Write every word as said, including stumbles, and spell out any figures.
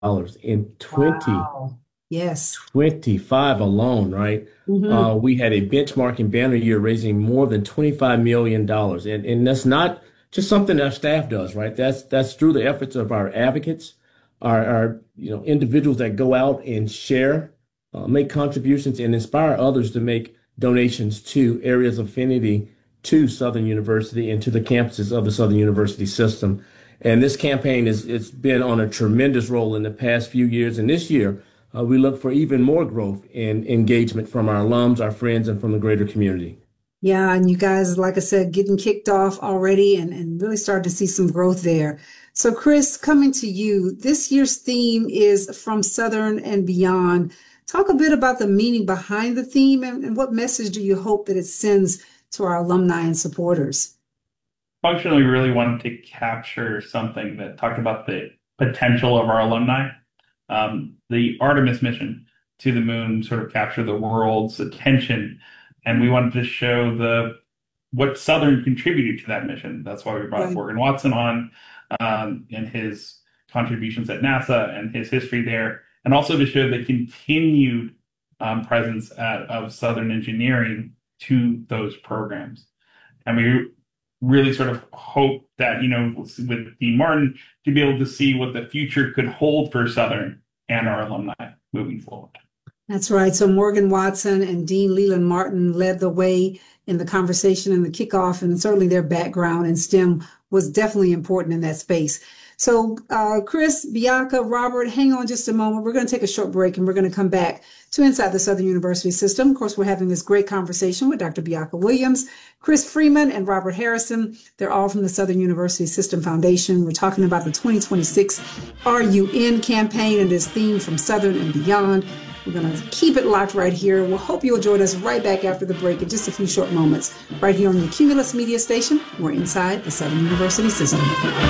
in Wow. Yes. twenty twenty-five alone, right? Hmm. Uh, we had a benchmarking banner year raising more than twenty-five million dollars. And, and that's not just something that our staff does, right? That's that's through the efforts of our advocates, our, our you know individuals that go out and share, uh, make contributions, and inspire others to make donations to areas of affinity to Southern University and to the campuses of the Southern University system. And this campaign is it's been on a tremendous role in the past few years. And this year, uh, we look for even more growth and engagement from our alums, our friends, and from the greater community. Yeah, and you guys, like I said, getting kicked off already and, and really starting to see some growth there. So, Chris, coming to you, this year's theme is From Southern and Beyond. Talk a bit about the meaning behind the theme and, and what message do you hope that it sends to our alumni and supporters? Functionally really wanted to capture something that talked about the potential of our alumni. Um, the Artemis mission to the moon sort of captured the world's attention, and we wanted to show the what Southern contributed to that mission. That's why we brought Right. Morgan Watson on, um, and his contributions at NASA and his history there, and also to show the continued um, presence at, of Southern engineering to those programs. And we really sort of hope that, you know, with Dean Martin, to be able to see what the future could hold for Southern and our alumni moving forward. That's right. So Morgan Watson and Dean Leland Martin led the way in the conversation and the kickoff, and certainly their background in STEM was definitely important in that space. So, uh, Chris, Bianca, Robert, hang on just a moment. We're going to take a short break and we're going to come back to Inside the Southern University System. Of course, we're having this great conversation with Doctor Bianca Williams, Chris Freeman, and Robert Harrison. They're all from the Southern University System Foundation. We're talking about the twenty twenty-six Are You In campaign and this theme From Southern and Beyond. We're going to keep it locked right here. We'll hope you'll join us right back after the break in just a few short moments, right here on the Cumulus Media Station. We're inside the Southern University System.